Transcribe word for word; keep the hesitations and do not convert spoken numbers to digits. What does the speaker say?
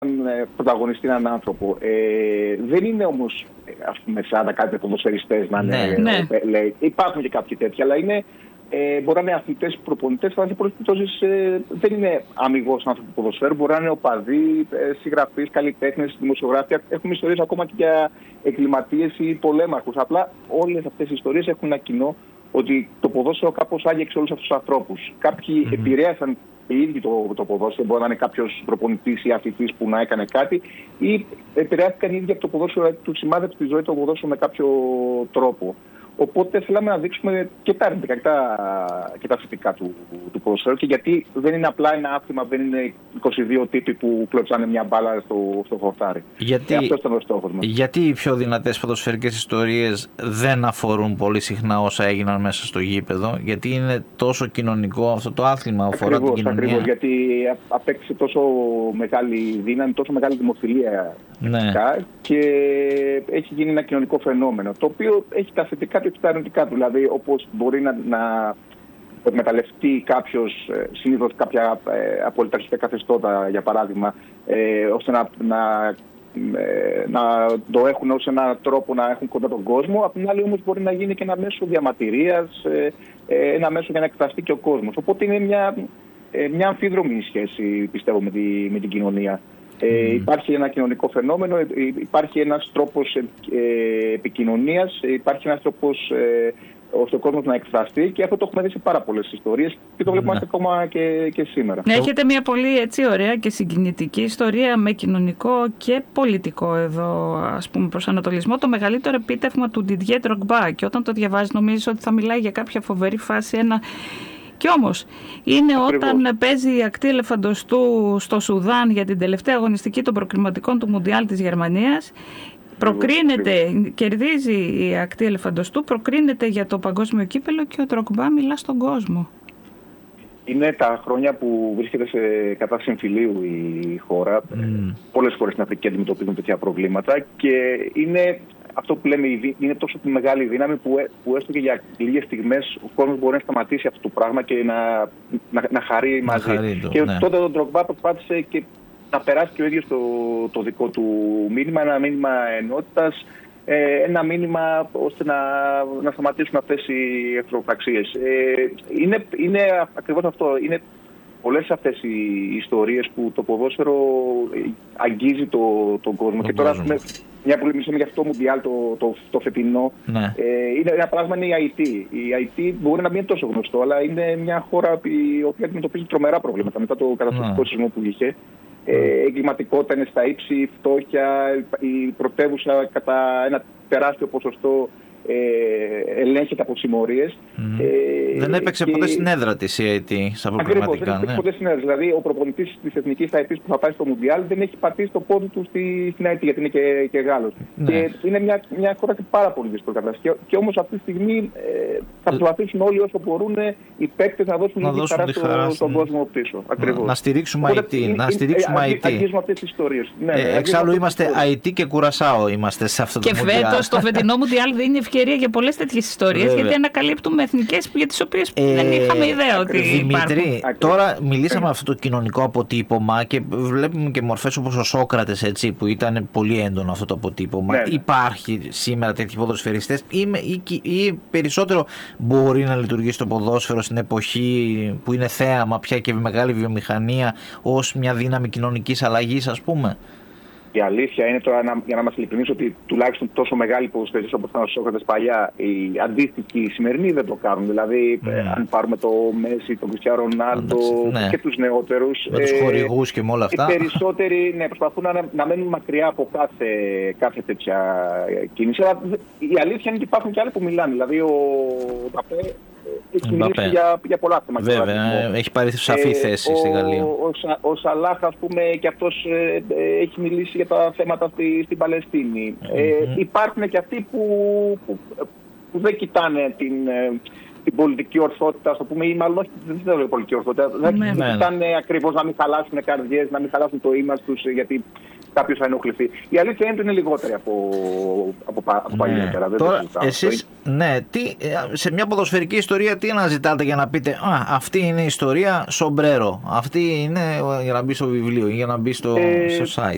έναν ε, πρωταγωνιστή, έναν άνθρωπο. Ε, δεν είναι όμως, ας πούμε, σαν κάτι ποδοσφαιριστές να είναι. Ναι. Ε, λέει. Υπάρχουν και κάποιοι τέτοιοι, αλλά είναι. Ε, μπορεί να είναι αθλητές, προπονητές, αλλά σε πολλές περιπτώσεις ε, δεν είναι αμιγώς άνθρωποι του ποδοσφαίρου. Μπορεί να είναι οπαδοί, ε, συγγραφείς, καλλιτέχνες, δημοσιογράφοι. Έχουμε ιστορίες ακόμα και για εγκληματίες ή πολέμαρχους. Απλά όλες αυτές οι ιστορίες έχουν ένα κοινό ότι το ποδόσφαιρο κάπως άγγιξε όλους αυτούς τους ανθρώπους. Κάποιοι mm-hmm. επηρέασαν οι ίδιοι το, το ποδόσφαιρο. Μπορεί να είναι κάποιος προπονητής ή αθλητής που να έκανε κάτι, ή επηρεάστηκαν οι ίδιοι από το ποδόσφαιρο, του σημάδεψε τη ζωή του ποδόσφαιρο με κάποιο τρόπο. Οπότε θέλαμε να δείξουμε και τα αρνητικά και τα, και τα θετικά του, του ποδοσφαίρου, και γιατί δεν είναι απλά ένα άθλημα, δεν είναι είκοσι δύο τύποι που κλωτσάνε μια μπάλα στο, στο χορτάρι. Γιατί, αυτό ήταν ο στόχος μας. Γιατί οι πιο δυνατές ποδοσφαιρικές ιστορίες δεν αφορούν πολύ συχνά όσα έγιναν μέσα στο γήπεδο, γιατί είναι τόσο κοινωνικό αυτό το άθλημα, αφορά ακριβώς, την κοινωνία. Ακριβώς, γιατί απέκτησε τόσο μεγάλη δύναμη, τόσο μεγάλη δημοφιλία, ναι. και έχει γίνει ένα κοινωνικό φαινόμενο, το οποίο έχει τα θετικά και τα αρνητικά του. Δηλαδή, όπως μπορεί να, να εκμεταλλευτεί κάποιος συνήθως κάποια ε, απολυταρχικά καθεστώτα, για παράδειγμα, ε, ώστε να, να, ε, να το έχουν ως έναν τρόπο να έχουν κοντά τον κόσμο. Απ' την άλλη όμως μπορεί να γίνει και ένα μέσο διαμαρτυρίας, ε, ε, ένα μέσο για να εκφραστεί και ο κόσμος. Οπότε είναι μια, ε, μια αμφίδρομη σχέση, πιστεύω, με, τη, με την κοινωνία. Ε, mm. Υπάρχει ένα κοινωνικό φαινόμενο, ε, υπάρχει ένας τρόπος ε, ε, επικοινωνίας, ε, υπάρχει ένας τρόπος ε, ώστε ο κόσμος να εκφραστεί, και αυτό το έχουμε δει σε πάρα πολλές ιστορίες και το βλέπουμε mm. ακόμα και, και σήμερα. Έχετε μια πολύ έτσι ωραία και συγκινητική ιστορία με κοινωνικό και πολιτικό εδώ, ας πούμε, προσανατολισμό, το μεγαλύτερο επίτευγμα του Didier Drogba, και όταν το διαβάζεις νομίζεις ότι θα μιλάει για κάποια φοβερή φάση, ένα... Και όμως είναι ακριβώς όταν παίζει η ακτή ελεφαντοστού στο Σουδάν για την τελευταία αγωνιστική των προκριματικών του Μουντιάλ της Γερμανίας. Προκρίνεται, ακριβώς. Κερδίζει η ακτή ελεφαντοστού, προκρίνεται για το παγκόσμιο κύπελο και ο Ντρογκμπά μιλά στον κόσμο. Είναι τα χρόνια που βρίσκεται σε κατάσταση εμφυλίου η χώρα. Mm. Πολλές χώρες στην Αφρική αντιμετωπίζουν τέτοια προβλήματα, και είναι... αυτό που λέμε, είναι τόσο μεγάλη δύναμη που, που έστω και για λίγες στιγμές ο κόσμος μπορεί να σταματήσει αυτό το πράγμα και να, να, να χαρεί μαζί. Να χαρεί το, και ναι. τότε ο Ντρογκμπά προσπάθησε και να περάσει και ο ίδιος το, το δικό του μήνυμα, ένα μήνυμα ενότητας, ε, ένα μήνυμα ώστε να, να σταματήσουν αυτές οι εχθροπραξίες. Ε, είναι, είναι ακριβώς αυτό. Είναι πολλές αυτές οι ιστορίες που το ποδόσφαιρο αγγίζει το, τον κόσμο. Το και τώρα, με, μια που μιλήσαμε για αυτό το Μουντιάλ το, το, το φετινό, ναι. ε, είναι ένα πράγμα, είναι η Αϊτ. Η Αϊτ μπορεί να μην είναι τόσο γνωστό, αλλά είναι μια χώρα η οποία αντιμετωπίζει τρομερά προβλήματα μετά το καταστροφικό σεισμό που είχε. Ε, εγκληματικότητα είναι στα ύψη, φτώχεια, η πρωτεύουσα κατά ένα τεράστιο ποσοστό Ε, ελέγχεται από συμμορίες. Mm. Ε, δεν έπαιξε και... ποτέ στην έδρα της η Αϊτ στα προκριματικά. Ακριβώς, δεν έπαιξε ναι. ποτέ στην έδρα. Δηλαδή, ο προπονητής της Εθνικής Αϊτ που θα πάει στο Μουντιάλ δεν έχει πατήσει το πόδι του στη, στην Αϊτ, γιατί είναι και, και Γάλλος. Ναι. Και είναι μια, μια χώρα και πάρα πολύ δύσκολη κατάσταση. Και, και όμως αυτή τη στιγμή ε, θα προσπαθήσουν όλοι όσο μπορούν οι παίκτες να δώσουν να δώσουν χαρά στο, στον στο κόσμο πίσω. Ακριβώς. Να στηρίξουμε Αϊτ. Να στηρίξουμε Αϊτ. Αγγίζουμε αυτές τις ιστορίες. Ναι, ε, εξάλλου είμαστε Αϊτ και Κουρασάο είμαστε σε αυτό το Μουντιάλ. Και φέτος το φετινό Μουντιάλ δίνει ευκαιρία για πολλές τέτοιες ιστορίες, βέβαια. Γιατί ανακαλύπτουμε εθνικές για τις οποίες ε, δεν είχαμε ιδέα ότι Δημήτρη, υπάρχουν. Τώρα μιλήσαμε αυτό το κοινωνικό αποτύπωμα και βλέπουμε και μορφές όπως ο Σόκρατες, έτσι, που ήταν πολύ έντονο αυτό το αποτύπωμα. Ναι. Υπάρχει σήμερα τέτοιοι ποδοσφαιριστές ή, ή, ή περισσότερο μπορεί να λειτουργήσει το ποδόσφαιρο στην εποχή που είναι θέαμα πια και μεγάλη βιομηχανία ως μια δύναμη κοινωνικής αλλαγής, ας πούμε? Η αλήθεια είναι τώρα, να, για να μας ειλικρινείς, ότι τουλάχιστον τόσο μεγάλοι ποδοσφαιριστές όπως ήταν ο Σόκρατες παλιά, οι αντίστοιχοι σημερινοί δεν το κάνουν. Δηλαδή, mm. ε, αν πάρουμε το Μέση, τον Κριστιάνο Ρονάλντο ναι. και τους νεότερους. Με τους χορηγούς και με όλα αυτά. Οι περισσότεροι ναι, προσπαθούν να, να μένουν μακριά από κάθε, κάθε τέτοια κίνηση. Αλλά η αλήθεια είναι ότι υπάρχουν και άλλοι που μιλάνε. Δηλαδή, ο Μπαπέ έχει μιλήσει για, για πολλά θέματα. Βέβαια, έχει πάρει σαφή ε, θέση ο, στη Γαλλία. Ο, ο, ο Σαλάχ, ας πούμε, και αυτός ε, ε, έχει μιλήσει για τα θέματα στη, στην Παλαιστίνη. Mm-hmm. Ε, υπάρχουν και αυτοί που, που, που δεν κοιτάνε την, την πολιτική ορθότητα, ας το πούμε, ή μάλλον όχι, δεν θέλω πολιτική ορθότητα, δεν mm-hmm. κοιτάνε ακριβώς να μην χαλάσουν καρδιές, να μην χαλάσουν το ύμα τους, γιατί κάποιος θα ενοχληθεί. Η αλήθεια είναι ότι είναι λιγότερη από, από, από παλιότερα. Ναι. Τώρα, εσείς, ναι, τι, σε μια ποδοσφαιρική ιστορία τι αναζητάτε για να πείτε α, αυτή είναι η ιστορία σομπρέρο, αυτή είναι για να μπει στο βιβλίο ή για να μπει στο, ε, στο site?